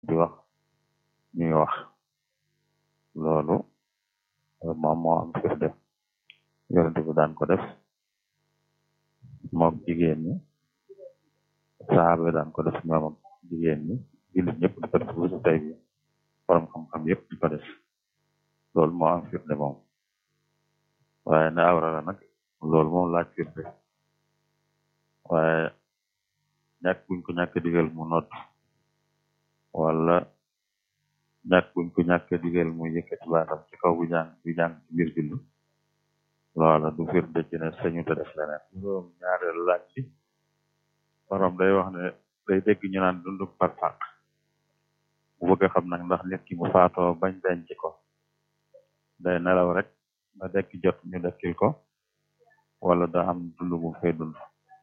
di wax ñuy wax loolu moom moo am firnde yonent bi daan ko def mook jigéen ñi saxaaba yi daan ko def ñoom ak jigéen ñi jullit ñëpp di ko def bu tey bi borom xam-xam yëpp di ko def loolu moo am firnde moom waaye ne awra la nag loolu moom laaj firnde waaye ñàkk buñ ko ñàkk digal mu nodd wala ñàkk buñ ko ñàkk digal mu yëkkati baatam ci kaw bu jàng ci biir julli loola du firnde ci ne sañu te def leneen juróom ñaareelu laaj bi borom day wax ne day dégg ñu naan dundu barsàq bu bëgg a xam nag ndax nit ki bu faatoo bañ denc ko day nelaw rek ba dekki jot ñu dekkil ko wala da am dund bu fay dund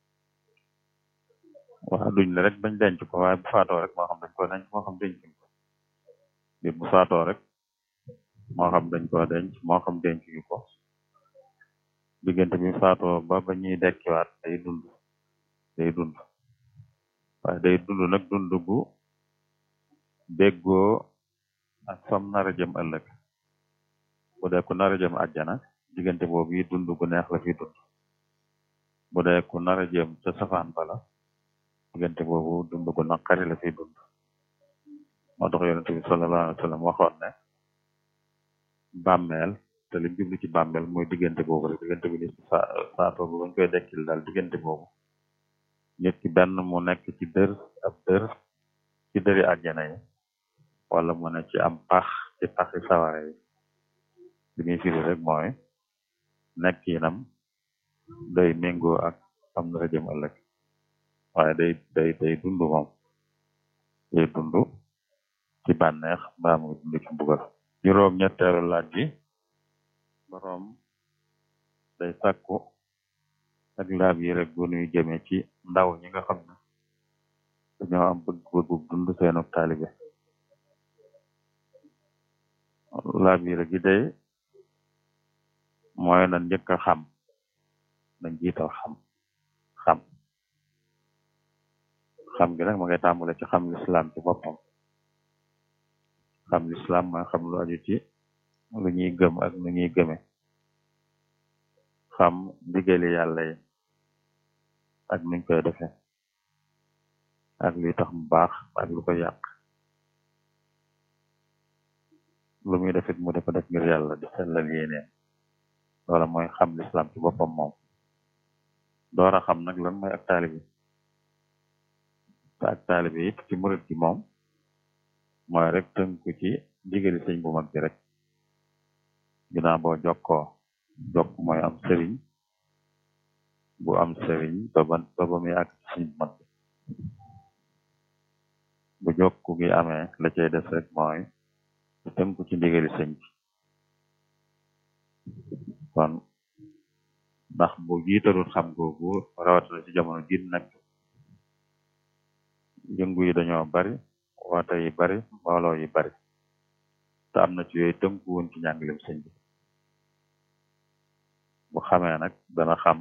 waa duñ le rek bañ denc ko waaye bu faatoo rek moo xam dañ ko denc moo xam dencuñ ko nit bu faatoo rek moo xam dañ ko denc moo xam dencuñu ko diggante bi faatoo ba ñuy dekkiwaat day dund waaye day dund nag dund bu déggoo ak fam nara jëm ëllëg bu dee ku nara jëm àjjana diggante boobu yi dund gu neex la fi dund bu dee ku nara jëm ca safaan bala diggante boobu dund gu naqari la fi dund moo tax yonent bi sallallahu alayhi wa sallam waxoon ne bàmmeel te li jublu ci bàmmeel mooy diggante boobu rek diggante bi ni faatoo bu bañ koy dekkil daal diggante boobu nit ki benn mu nekk ci ab dër ci dëri àjjana yi wala mu ne ci am pax ci paxi sawara yi li muy firi rek mooy nekk yinam day méngoo ak am na jëm ëllëg waaye day dund moom day dund ci bànneex mbaa muy dund ci mbugal juróom ñetteelu laaj bi boroom day sàkku ak laab yi rek bu nuy jëme ci ndaw ñi nga xam ne dañoo am bëgg-bëggu dund seenu taalibe laab yi rek gi day mooy na njëkk a xam na jiital xam gi nag ma ngay tàmbale ci xam lislaam ci boppam xam lislaam mooy xam lu aju ci lu ñuy gëm ak lu ñuy gëme xam ndigali yàlla yi ak nuñ koy defee ak luy tax mu baax ak lu ko yàq lu muy defit mu defa def ngir yàlla di sellal yéeneen loola mooy xam lislaam ci boppam moom door a xam nag lan mooy ak taalibi te ak taalibi it ci murit gi moom mooy rek tënku ci ndigali sëñ bu mag bi rek ginnaaw boo jokkoo jokk mooy am sëriñ bu am sëriñ ba muy àgg ci sëñ bu mag bi bu jokku gi amee la cay des rek mooy tënku ci ndigali sëñ bi kon ndax bu jiitalul xam googu rawatina ci jamono ji nag yëngu yi dañoo bari woote yi bari mbooloo yi bari te am na ci yooyu tënku woon ci njàngalem sëñ bi bu xamee nag dana xam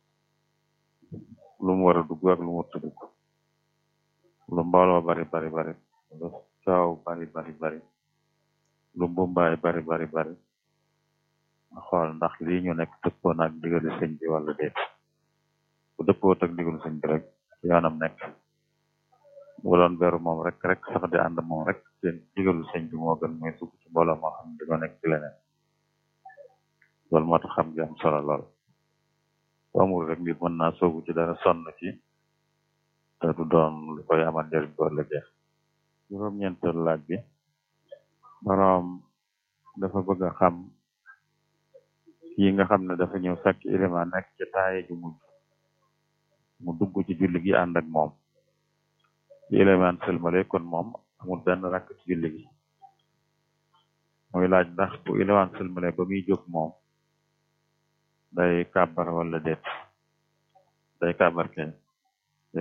lu mu war a dugg ak lu mu warta dugg lu mbooloo bari lu coow bari lu mbumbaay bari xool ndax lii ñu nekk dëppoo naag ndigalu sëñ bi wala déet bu dëppoo ak ndigalu sëñ bi rek yoonam nekk bu doon beru moom rek sax di ànd moom rek seen ndigalu sëñ bi moo gën muy sukk ci mbooloo moo xam ne dañoo nekk ci leneen loolu moo tax xam gi am solo lool bu amul rek nit mën naa soogu ci dara sonn ci te du doon lu koy amal njëriñ ko la jeex juróom-ñeenteelu laaj bi boroom dafa bëgg a xam kii nga xam ne dafa ñëw fekk ilimaan nekk ci taaye ju mujj mu dugg ci julli gi ànd ak moom ci ilimaan sëlmale kon moom amul benn rakk ci julli gi muy laaj ndax bu ilimaan sëlmale ba muy jóg moom day kàbbar wala déet day kàbbar kay day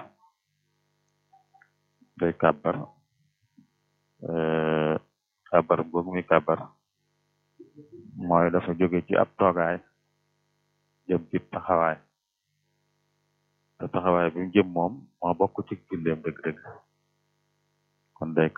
kàbbar kàbbar boobu muy kàbbar mooy dafa jóge ci ab toogaay jëm ci taxawaay te taxawaay bi mu jëm moom moo bokk ci julleem dëgg-dëgg kon day